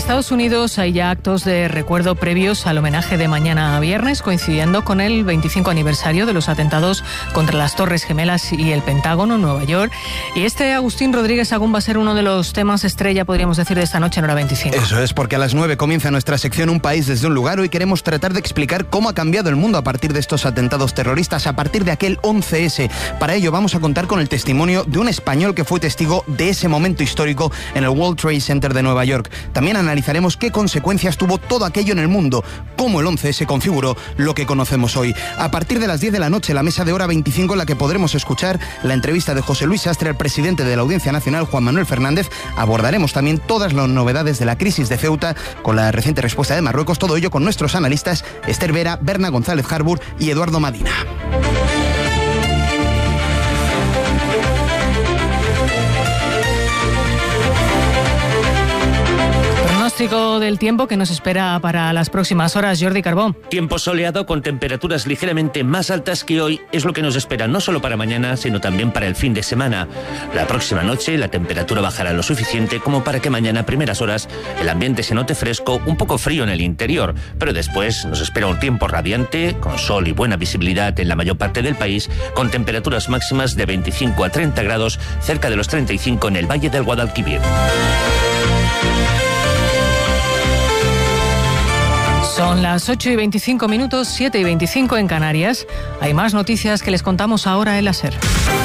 Estados Unidos hay ya actos de recuerdo previos al homenaje de mañana a viernes, coincidiendo con el 25 aniversario de los atentados contra las Torres Gemelas y el Pentágono en Nueva York. Y Agustín Rodríguez Agún va a ser uno de los temas estrella, podríamos decir, de esta noche en Hora 25. Eso es, porque a las 9 comienza nuestra sección Un País desde un Lugar. Hoy queremos tratar de explicar cómo ha cambiado el mundo a partir de estos atentados terroristas, a partir de aquel 11S. Para ello vamos a contar con el testimonio de un español que fue testigo de ese momento histórico en el World Trade Center de Nueva York. También analizaremos qué consecuencias tuvo todo aquello en el mundo, cómo el 11S configuró lo que conocemos hoy. A partir de las 10 de la noche, la mesa de Hora 25, en la que podremos escuchar la entrevista de José Luis Sastre al presidente de la Audiencia Nacional, Juan Manuel Fernández. Abordaremos también todas las novedades de la crisis de Ceuta, con la reciente respuesta de Marruecos, todo ello con nuestros analistas Esther Vera, Berna González Harbour y Eduardo Madina. Pronóstico del tiempo que nos espera para las próximas horas, Jordi Carbó. Tiempo soleado con temperaturas ligeramente más altas que hoy es lo que nos espera no solo para mañana, sino también para el fin de semana. La próxima noche la temperatura bajará lo suficiente como para que mañana a primeras horas el ambiente se note fresco, un poco frío en el interior, pero después nos espera un tiempo radiante, con sol y buena visibilidad en la mayor parte del país, con temperaturas máximas de 25 a 30 grados, cerca de los 35 en el Valle del Guadalquivir. Son las 8:25, 7:25 en Canarias. Hay más noticias que les contamos ahora en la SER.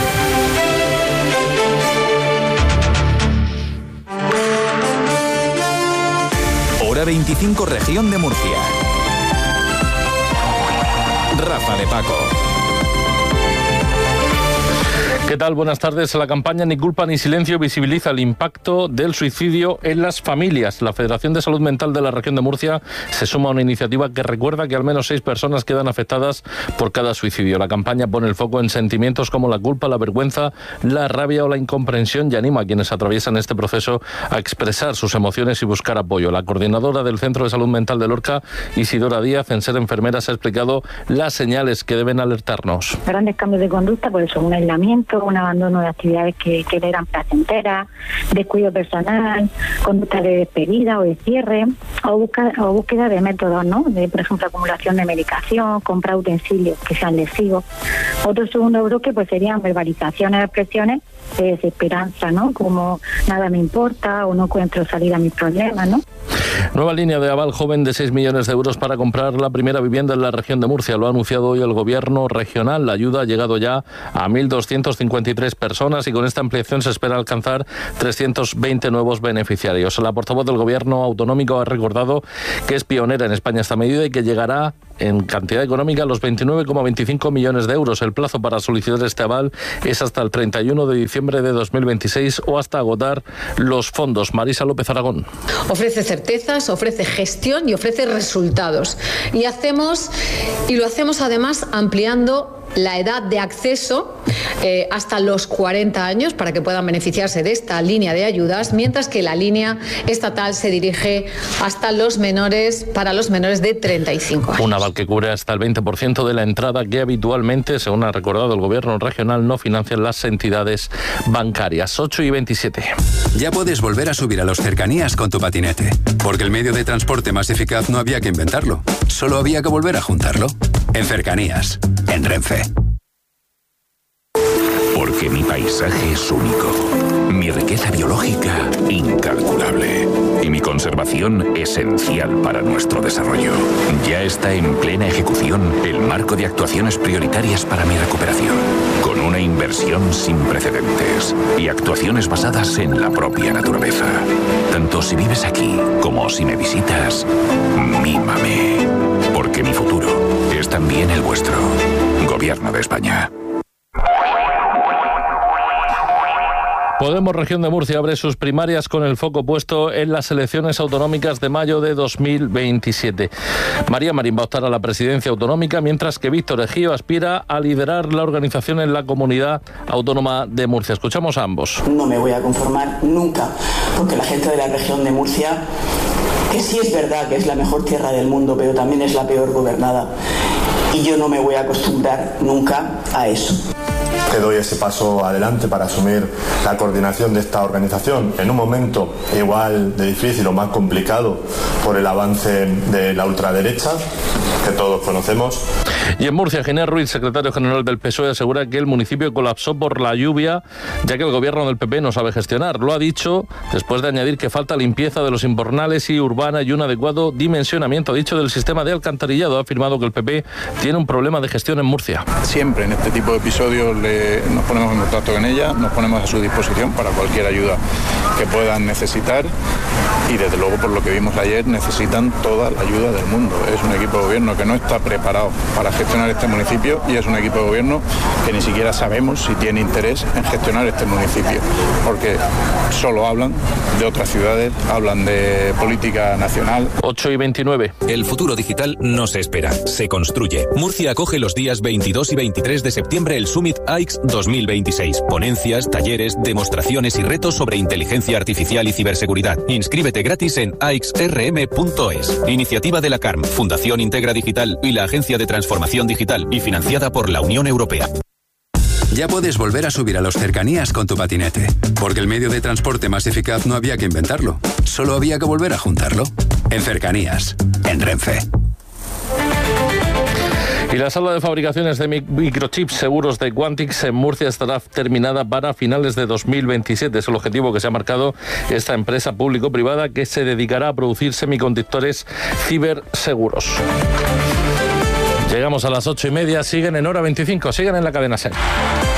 Hora 25, Región de Murcia. Rafa de Paco. ¿Qué tal? Buenas tardes. La campaña Ni culpa ni silencio visibiliza el impacto del suicidio en las familias. La Federación de Salud Mental de la Región de Murcia se suma a una iniciativa que recuerda que al menos 6 personas quedan afectadas por cada suicidio. La campaña pone el foco en sentimientos como la culpa, la vergüenza, la rabia o la incomprensión y anima a quienes atraviesan este proceso a expresar sus emociones y buscar apoyo. La coordinadora del Centro de Salud Mental de Lorca, Isidora Díaz, en Ser Enfermeras, ha explicado las señales que deben alertarnos. Grandes cambios de conducta, pues son un aislamiento, un abandono de actividades que eran placenteras, descuido personal, conducta de despedida o de cierre, o búsqueda de métodos, ¿no? De, por ejemplo, acumulación de medicación, compra utensilios que sean lesivos. Otro segundo bloque pues serían verbalizaciones, expresiones de desesperanza, ¿no? Como nada me importa o no encuentro salida a mis problemas, ¿no? Nueva línea de aval joven de 6 millones de euros para comprar la primera vivienda en la región de Murcia. Lo ha anunciado hoy el Gobierno regional. La ayuda ha llegado ya a 1.253 personas y con esta ampliación se espera alcanzar 320 nuevos beneficiarios. La portavoz del Gobierno autonómico ha recordado que es pionera en España esta medida y que llegará en cantidad económica a los 29,25 millones de euros. El plazo para solicitar este aval es hasta el 31 de diciembre de 2026 o hasta agotar los fondos. Marisa López Aragón. Ofrece certezas, ofrece gestión y ofrece resultados. Y lo hacemos además ampliando la edad de acceso hasta los 40 años para que puedan beneficiarse de esta línea de ayudas, mientras que la línea estatal se dirige hasta los menores, para los menores de 35 años. Un aval que cubre hasta el 20% de la entrada que habitualmente, según ha recordado el Gobierno regional, no financian las entidades bancarias. 8:27. Ya puedes volver a subir a los cercanías con tu patinete, porque el medio de transporte más eficaz no había que inventarlo, solo había que volver a juntarlo. En Cercanías, en Renfe. Porque mi paisaje es único, mi riqueza biológica incalculable y mi conservación esencial para nuestro desarrollo. Ya está en plena ejecución el marco de actuaciones prioritarias para mi recuperación, con una inversión sin precedentes y actuaciones basadas en la propia naturaleza. Tanto si vives aquí como si me visitas, mímame, porque mi futuro es también el vuestro. Gobierno de España. Podemos Región de Murcia abre sus primarias con el foco puesto en las elecciones autonómicas de mayo de 2027. María Marín va a optar a la presidencia autonómica, mientras que Víctor Ejío aspira a liderar la organización en la comunidad autónoma de Murcia. Escuchamos a ambos. No me voy a conformar nunca, porque la gente de la región de Murcia, que sí es verdad que es la mejor tierra del mundo, pero también es la peor gobernada. Y yo no me voy a acostumbrar nunca a eso. que doy ese paso adelante para asumir la coordinación de esta organización en un momento igual de difícil o más complicado por el avance de la ultraderecha que todos conocemos. Y en Murcia, Ginés Ruiz, secretario general del PSOE, asegura que el municipio colapsó por la lluvia, ya que el gobierno del PP no sabe gestionar. Lo ha dicho después de añadir que falta limpieza de los invernales y urbana y un adecuado dimensionamiento, ha dicho, del sistema de alcantarillado. Ha afirmado que el PP tiene un problema de gestión en Murcia. Siempre en este tipo de episodios nos ponemos en contacto con ella, nos ponemos a su disposición para cualquier ayuda que puedan necesitar y desde luego, por lo que vimos ayer, necesitan toda la ayuda del mundo. Es un equipo de gobierno que no está preparado para gestionar este municipio y es un equipo de gobierno que ni siquiera sabemos si tiene interés en gestionar este municipio, porque solo hablan de otras ciudades, hablan de política nacional. 8:29. El futuro digital no se espera, se construye. Murcia acoge los días 22 y 23 de septiembre el Summit AIX 2026. Ponencias, talleres, demostraciones y retos sobre inteligencia artificial y ciberseguridad. Inscríbete gratis en aixrm.es. Iniciativa de la CARM, Fundación Integra Digital y la Agencia de Transformación Digital y financiada por la Unión Europea. Ya puedes volver a subir a los cercanías con tu patinete, porque el medio de transporte más eficaz no había que inventarlo, solo había que volver a juntarlo. En Cercanías, en Renfe. Y la sala de fabricaciones de microchips seguros de Quantix en Murcia estará terminada para finales de 2027. Es el objetivo que se ha marcado esta empresa público-privada que se dedicará a producir semiconductores ciberseguros. Llegamos a las 8:30, siguen en Hora 25, siguen en la cadena SER.